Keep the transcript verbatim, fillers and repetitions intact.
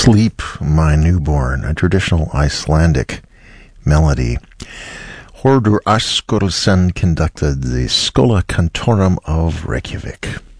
Sleep, My Newborn, a traditional Icelandic melody. Hordur Askursen conducted the Schola Cantorum of Reykjavik.